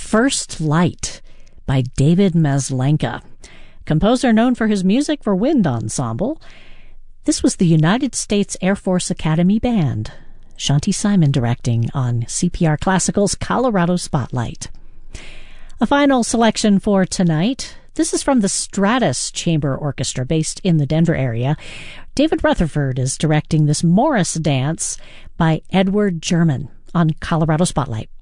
First Light by David Maslenka, composer known for his music for wind ensemble. This was the United States Air Force Academy Band. Shanti Simon directing on CPR Classical's Colorado Spotlight. A final selection for tonight. This is from the Stratus Chamber Orchestra based in the Denver area. David Rutherford is directing this Morris dance by Edward German on Colorado Spotlight.